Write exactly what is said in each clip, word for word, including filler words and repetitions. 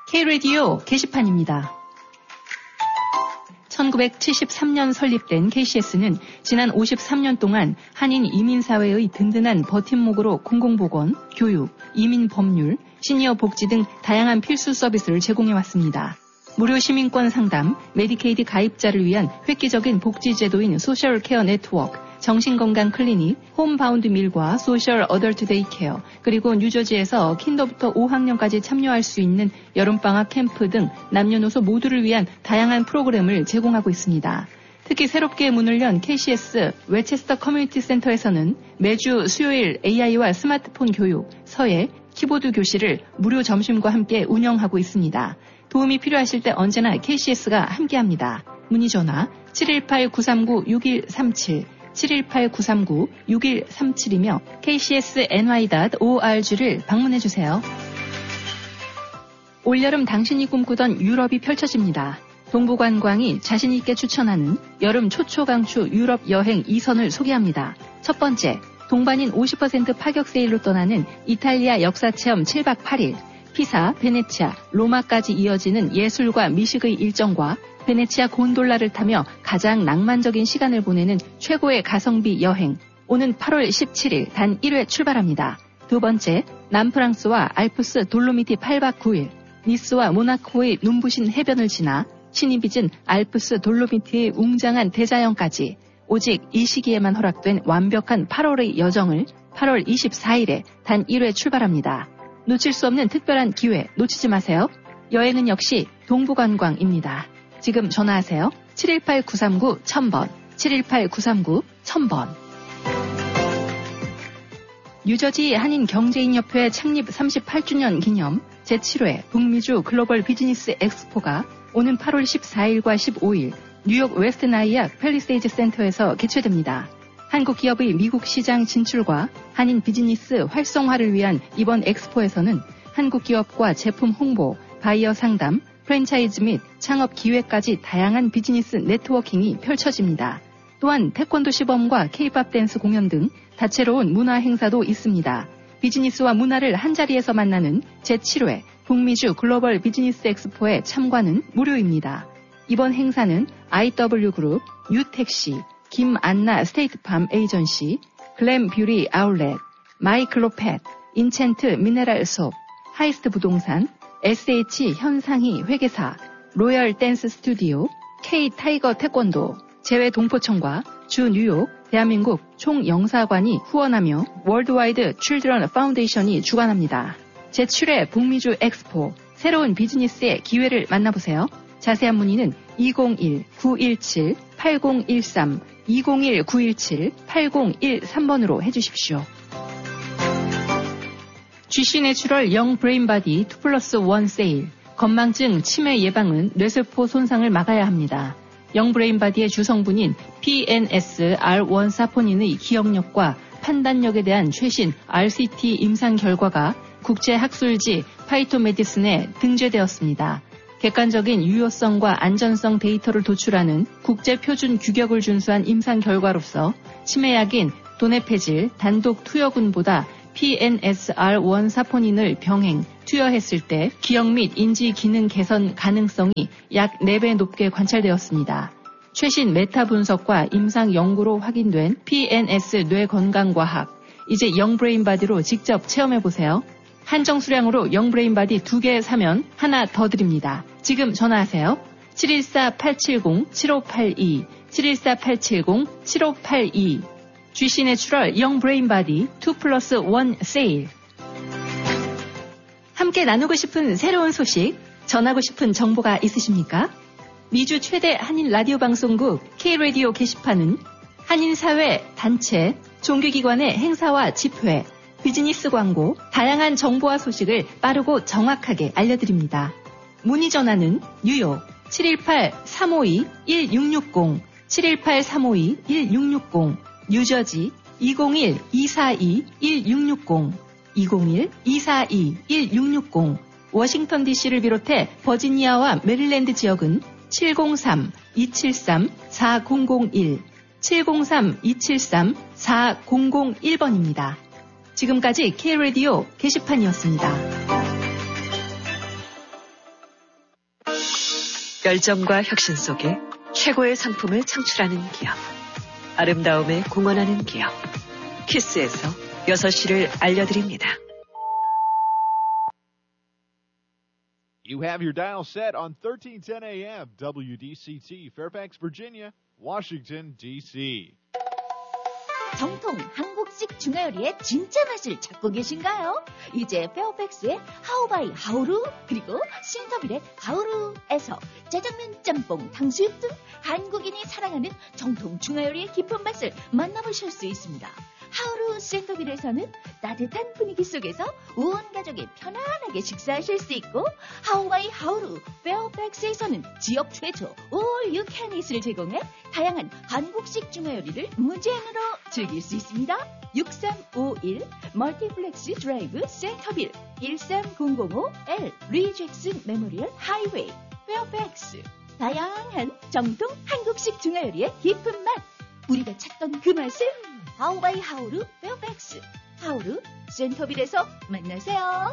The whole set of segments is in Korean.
K-라디오 게시판입니다. 천구백칠십삼 년 설립된 케이씨에스는 지난 오십삼 년 동안 한인 이민사회의 든든한 버팀목으로 공공보건, 교육, 이민법률, 시니어 복지 등 다양한 필수 서비스를 제공해왔습니다. 무료 시민권 상담, 메디케이드 가입자를 위한 획기적인 복지제도인 소셜케어 네트워크, 정신건강 클리닉, 홈바운드 밀과 소셜 어덜트 데이케어, 그리고 뉴저지에서 킨더부터 오 학년까지 참여할 수 있는 여름방학 캠프 등 남녀노소 모두를 위한 다양한 프로그램을 제공하고 있습니다. 특히 새롭게 문을 연 케이씨에스 웨체스터 커뮤니티 센터에서는 매주 수요일 에이아이와 스마트폰 교육, 서예, 키보드 교실을 무료 점심과 함께 운영하고 있습니다. 도움이 필요하실 때 언제나 케이씨에스가 함께합니다. 문의 전화 칠일팔 구삼구 육일삼칠, 칠일팔 구삼구 육일삼칠이며 케이씨에스 엔와이 닷 오알지를 방문해주세요. 올여름 당신이 꿈꾸던 유럽이 펼쳐집니다. 동부관광이 자신있게 추천하는 여름 초초강추 유럽 여행 이 선을 소개합니다. 첫 번째, 동반인 오십 퍼센트 파격 세일로 떠나는 이탈리아 역사체험 칠 박 팔 일, 피사, 베네치아, 로마까지 이어지는 예술과 미식의 일정과 베네치아 곤돌라를 타며 가장 낭만적인 시간을 보내는 최고의 가성비 여행. 오는 팔월 십칠일 단 일 회 출발합니다. 두 번째, 남프랑스와 알프스 돌로미티 팔 박 구 일, 니스와 모나코의 눈부신 해변을 지나 신이 빚은 알프스 돌로미티의 웅장한 대자연까지 오직 이 시기에만 허락된 완벽한 팔월의 여정을 팔월 이십사일에 단 일 회 출발합니다. 놓칠 수 없는 특별한 기회 놓치지 마세요. 여행은 역시 동부관광입니다. 지금 전화하세요. 칠일팔 구삼구 천번, 칠일팔 구삼구 천번. 뉴저지 한인경제인협회 창립 삼십팔 주년 기념 제칠 회 북미주 글로벌 비즈니스 엑스포가 오는 팔월 십사일과 십오일 뉴욕 웨스트나이악 팰리세이즈 센터에서 개최됩니다. 한국 기업의 미국 시장 진출과 한인 비즈니스 활성화를 위한 이번 엑스포에서는 한국 기업과 제품 홍보, 바이어 상담, 프랜차이즈 및 창업 기회까지 다양한 비즈니스 네트워킹이 펼쳐집니다. 또한 태권도 시범과 케이팝 댄스 공연 등 다채로운 문화 행사도 있습니다. 비즈니스와 문화를 한자리에서 만나는 제칠 회 북미주 글로벌 비즈니스 엑스포에 참관은 무료입니다. 이번 행사는 아이더블유그룹, 유택시, 김안나 스테이트팜 에이전시, 글램 뷰리 아울렛, 마이클로펫, 인챈트 미네랄 솝, 하이스트 부동산, 에스에이치 현상희 회계사, 로열 댄스 스튜디오, K 타이거 태권도, 재외 동포청과 주 뉴욕 대한민국 총영사관이 후원하며 월드와이드 칠드런 파운데이션이 주관합니다. 제칠 회 북미주 엑스포, 새로운 비즈니스의 기회를 만나보세요. 자세한 문의는 이공일 구일칠 팔공일삼, 이공일 구일칠 팔공일삼번으로 해주십시오. 지씨 내추럴 영 브레인바디 투 플러스 원 세일. 건망증, 치매 예방은 뇌세포 손상을 막아야 합니다. 영 브레인바디의 주성분인 피엔에스 알 원 사포닌의 기억력과 판단력에 대한 최신 알씨티 임상 결과가 국제학술지 파이토메디슨에 등재되었습니다. 객관적인 유효성과 안전성 데이터를 도출하는 국제표준 규격을 준수한 임상 결과로서 치매약인 도네페질 단독 투여군보다 피엔에스 알 원 사포닌을 병행, 투여했을 때 기억 및 인지 기능 개선 가능성이 약 네 배 높게 관찰되었습니다. 최신 메타 분석과 임상 연구로 확인된 피엔에스 뇌건강과학. 이제 영브레인바디로 직접 체험해보세요. 한정 수량으로 영브레인바디 두 개 사면 하나 더 드립니다. 지금 전화하세요. 칠일사 팔칠공 칠오팔이, 칠일사 팔칠공 칠오팔이. 지씨 내추럴 영브레인바디 투 플러스 원 세일. 함께 나누고 싶은 새로운 소식, 전하고 싶은 정보가 있으십니까? 미주 최대 한인 라디오 방송국 K-라디오 게시판은 한인사회, 단체, 종교기관의 행사와 집회, 비즈니스 광고, 다양한 정보와 소식을 빠르고 정확하게 알려드립니다. 문의 전화는 뉴욕 칠일팔 삼오이 일육육공, 칠일팔 삼오이 일육육공, 뉴저지 이공일 이사이 일육육공, 이공일 이사이 일육육공, 워싱턴 디씨를 비롯해 버지니아와 메릴랜드 지역은 칠공삼 이칠삼 사공공일, 칠공삼 이칠삼 사공공일번입니다. 지금까지 K-라디오 게시판이었습니다. 열정과 혁신 속에 최고의 상품을 창출하는 기업. 아름다움에 공헌하는 기업. 키스에서 여섯 시를 알려드립니다. You have your dial set on thirteen ten A M W D C T, Fairfax, Virginia, Washington, D C 정통 한국식 중화요리의 진짜 맛을 찾고 계신가요? 이제 페어팩스의 하우바이 하우루 그리고 신서빌의 하우루에서 짜장면, 짬뽕, 탕수육 등 한국인이 사랑하는 정통 중화요리의 깊은 맛을 만나보실 수 있습니다. 하우루 센터빌에서는 따뜻한 분위기 속에서 온 가족이 편안하게 식사하실 수 있고, 하우바이 하우루 페어팩스에서는 지역 최초 All You Can Eat을 제공해 다양한 한국식 중화요리를 무제한으로 즐길 수 있습니다. 육삼오일 멀티플렉스 드라이브 센터빌 일삼공공오 엘 리잭슨 메모리얼 하이웨이 페어팩스. 다양한 정통 한국식 중화요리의 깊은 맛, 우리가 찾던 그 맛을 하우바이 하우루 페어팩스 하우루 센터빌에서 만나세요.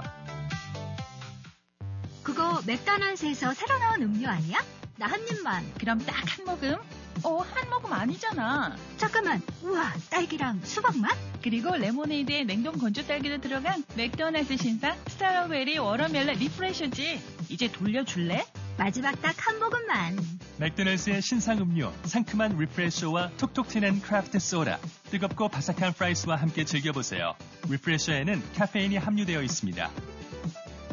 그거 맥도날드에서 새로 나온 음료 아니야? 나 한 입만. 그럼 딱 한 모금? 어, 한 모금 아니잖아. 잠깐만. 우와, 딸기랑 수박 맛? 그리고 레모네이드에 냉동 건조 딸기도 들어간 맥도날드 신상 스트로베리 워터멜론 리프레셔지. 이제 돌려줄래? 마지막 딱 한 모금만. 맥도날드의 신상 음료, 상큼한 리프레셔와 톡톡 튀는 크래프트 소다, 뜨겁고 바삭한 프라이스와 함께 즐겨보세요. 리프레셔에는 카페인이 함유되어 있습니다.